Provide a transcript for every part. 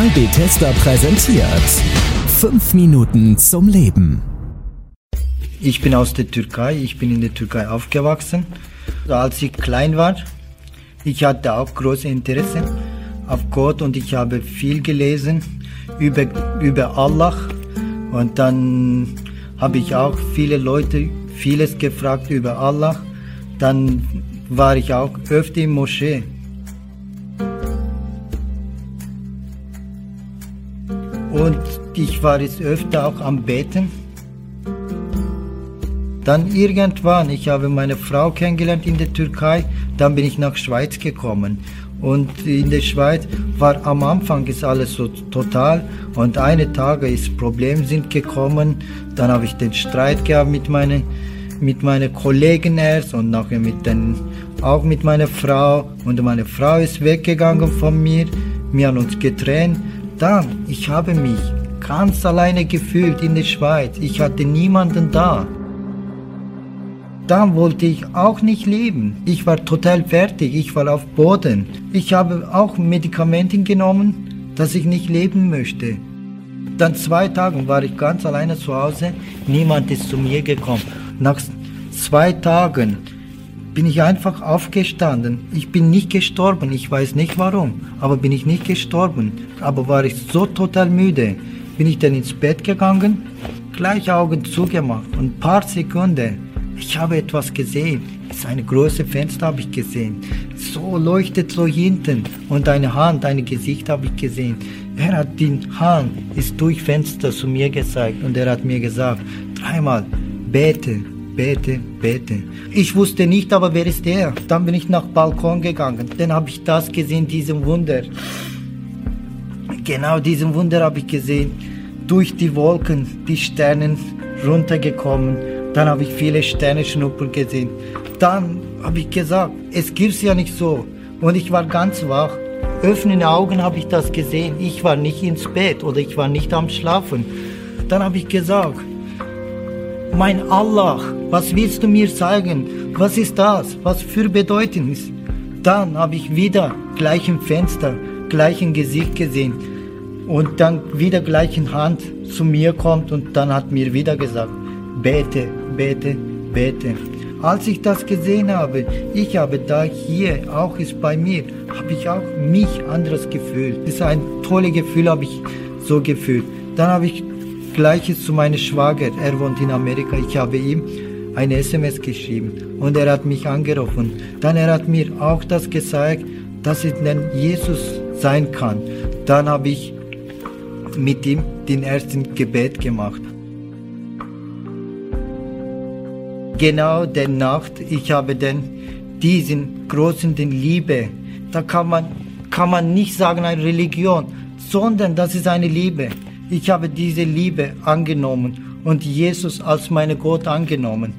Bethesda präsentiert 5 Minuten zum Leben. Ich bin aus der Türkei, ich bin in der Türkei aufgewachsen. Als ich klein war, ich hatte auch großes Interesse auf Gott und ich habe viel gelesen über Allah. Und dann habe ich auch viele Leute vieles gefragt über Allah. Dann war ich auch öfter in Moschee. Und ich war jetzt öfter auch am Beten. Dann irgendwann, ich habe meine Frau kennengelernt in der Türkei, dann bin ich nach Schweiz gekommen. Und in der Schweiz war am Anfang ist alles so total und eines Tages ist Probleme sind gekommen. Dann habe ich den Streit gehabt mit meinen Kollegen erst und nachher auch mit meiner Frau. Und meine Frau ist weggegangen von mir. Wir haben uns getrennt. Dann, ich habe mich ganz alleine gefühlt in der Schweiz. Ich hatte niemanden da. Dann wollte ich auch nicht leben. Ich war total fertig, ich war auf Boden. Ich habe auch Medikamente genommen, dass ich nicht leben möchte. Dann 2 Tage war ich ganz alleine zu Hause, niemand ist zu mir gekommen. Nach 2 Tagen bin ich einfach aufgestanden. Ich bin nicht gestorben, ich weiß nicht warum, aber bin ich nicht gestorben. Aber war ich so total müde, bin ich dann ins Bett gegangen, gleich Augen zugemacht und ein paar Sekunden. Ich habe etwas gesehen. Es ist eine große Fenster habe ich gesehen. So leuchtet so hinten und eine Hand, ein Gesicht habe ich gesehen. Er hat die Hand ist durch Fenster zu mir gezeigt und er hat mir gesagt, 3-mal bete, bete, bete. Ich wusste nicht, aber wer ist der? Dann bin ich nach Balkon gegangen. Dann habe ich das gesehen, diesen Wunder. Genau diesen Wunder habe ich gesehen. Durch die Wolken, die Sterne runtergekommen. Dann habe ich viele Sternenschnuppen gesehen. Dann habe ich gesagt, es gibt's ja nicht so. Und ich war ganz wach. Öffnende Augen habe ich das gesehen. Ich war nicht ins Bett oder ich war nicht am Schlafen. Dann habe ich gesagt, mein Allah, was willst du mir sagen? Was ist das? Was für Bedeutung ist? Dann habe ich wieder gleichen Fenster, gleichen Gesicht gesehen. Und dann wieder gleichen Hand zu mir kommt und dann hat mir wieder gesagt, bete, bete, bete. Als ich das gesehen habe, ich habe da hier, auch ist bei mir, habe ich auch mich anderes gefühlt. Das ist ein tolles Gefühl, habe ich so gefühlt. Dann habe ich Gleiches zu meinem Schwager, er wohnt in Amerika, ich habe ihm eine SMS geschrieben und er hat mich angerufen. Dann er hat mir auch das gezeigt, dass es denn Jesus sein kann. Dann habe ich mit ihm den ersten Gebet gemacht. Genau der Nacht, ich habe dann diesen großen Liebe, da kann man nicht sagen eine Religion, sondern das ist eine Liebe. Ich habe diese Liebe angenommen und Jesus als meinen Gott angenommen.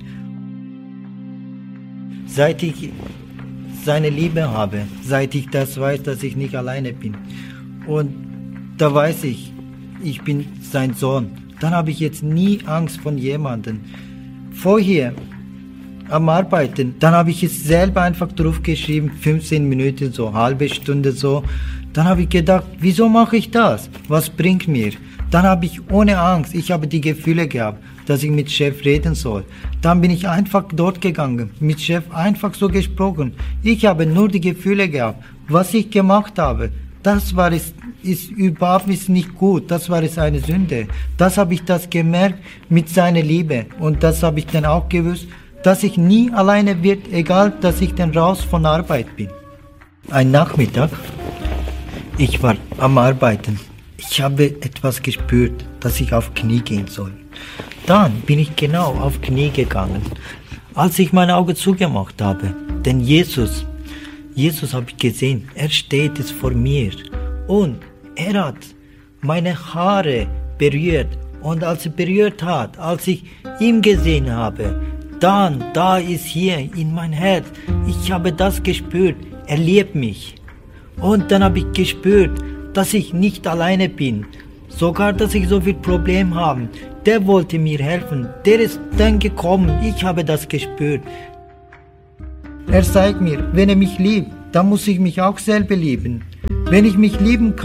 Seit ich seine Liebe habe, seit ich das weiß, dass ich nicht alleine bin und da weiß ich bin sein Sohn, dann habe ich jetzt nie Angst von jemandem. Vorher am Arbeiten, dann habe ich es selber einfach drauf geschrieben, 15 Minuten so, halbe Stunde so. Dann habe ich gedacht, wieso mache ich das? Was bringt mir? Dann habe ich ohne Angst, ich habe die Gefühle gehabt, dass ich mit Chef reden soll. Dann bin ich einfach dort gegangen, mit Chef einfach so gesprochen. Ich habe nur die Gefühle gehabt, was ich gemacht habe. Das war es, ist überhaupt nicht gut, das war es eine Sünde. Das habe ich das gemerkt mit seiner Liebe und das habe ich dann auch gewusst, dass ich nie alleine wird, egal, dass ich dann raus von Arbeit bin. Ein Nachmittag, ich war am Arbeiten. Ich habe etwas gespürt, dass ich auf Knie gehen soll. Dann bin ich genau auf Knie gegangen, als ich meine Augen zugemacht habe. Denn Jesus habe ich gesehen, er steht jetzt vor mir und er hat meine Haare berührt. Und als er berührt hat, als ich ihn gesehen habe, dann, da ist hier in mein Herz, ich habe das gespürt, er liebt mich. Und dann habe ich gespürt, dass ich nicht alleine bin, sogar, dass ich so viel Problem habe. Der wollte mir helfen, der ist dann gekommen, ich habe das gespürt. Er sagt mir, wenn er mich liebt, dann muss ich mich auch selber lieben. Wenn ich mich lieben kann,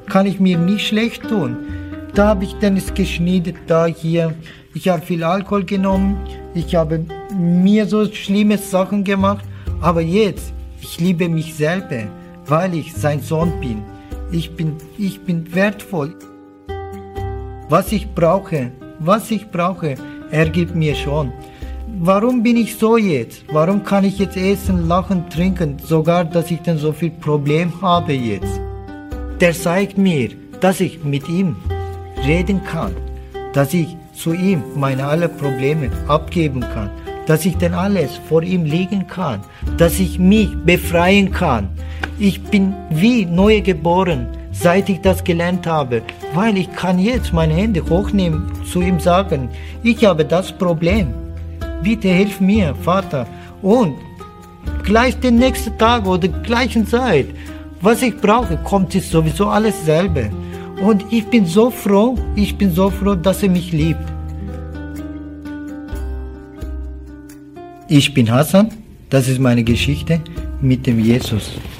kann ich mir nicht schlecht tun. Da habe ich dann es geschnitten, da hier. Ich habe viel Alkohol genommen, ich habe mir so schlimme Sachen gemacht, aber jetzt, ich liebe mich selber, weil ich sein Sohn bin. Ich bin wertvoll. Was ich brauche, er gibt mir schon. Warum bin ich so jetzt? Warum kann ich jetzt essen, lachen, trinken, sogar, dass ich dann so viel Problem habe jetzt? Der zeigt mir, dass ich mit ihm reden kann, dass ich zu ihm meine alle Probleme abgeben kann, dass ich dann alles vor ihm legen kann, dass ich mich befreien kann. Ich bin wie neu geboren, seit ich das gelernt habe, weil ich kann jetzt meine Hände hochnehmen, zu ihm sagen, ich habe das Problem, bitte hilf mir, Vater. Und gleich den nächsten Tag oder gleichen Zeit, was ich brauche, kommt es sowieso alles selber. Und ich bin so froh, dass er mich liebt. Ich bin Hassan, das ist meine Geschichte mit dem Jesus.